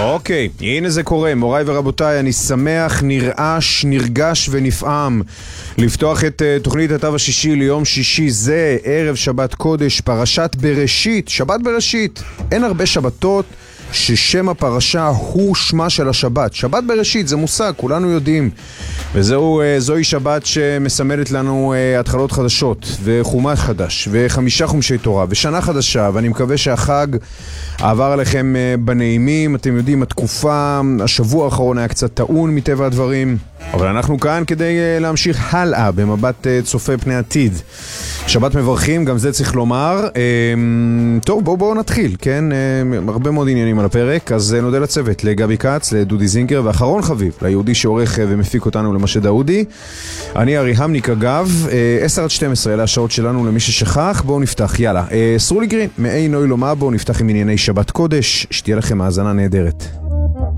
אוקיי, הנה זה קורה. מוריי ורבותיי, אני שמח, נרגש, נרגש ונפעם לפתוח את תוכנית התו השישי ליום שישי זה, ערב שבת קודש, פרשת בראשית, שבת בראשית. אין הרבה שבתות ששם הפרשה הוא שמה של השבת. שבת בראשית זה מושג, כולנו יודעים. וזוהי שבת שמסמלת לנו התחלות חדשות וחומש חדש ו5 חומשי תורה ושנה חדשה, ואני מקווה שהחג עבר עליכם בנעימים. אתם יודעים, התקופה, השבוע האחרון היה קצת טעון מטבע הדברים, אבל אנחנו כאן כדי להמשיך הלאה במבט צופה פני עתיד. שבת מברכים, גם זה צריך לומר. טוב, בואו נתחיל, כן? הרבה מאוד עניינים על הפרק, אז נודה לצוות, לגבי קץ, לדודי זינגר, ואחרון חביב, ליהודי שעורך ומפיק אותנו למשה דאודי. אני ארי המניק אגב, 10-12, אלה השעות שלנו למי ששכח. בואו נפתח, יאללה. סרולי גרין, מעי נוי לומה, בואו נפתח עם ענייני שבת קודש, שתהיה לכם האזנה נהדרת.